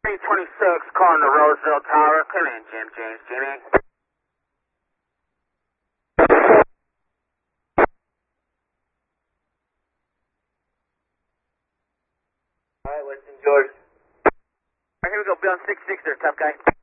326 calling the Roseville Tower. Come in, James, Jimmy. Alright, Winston George. Alright, here we go. Be on 6-6 there, tough guy.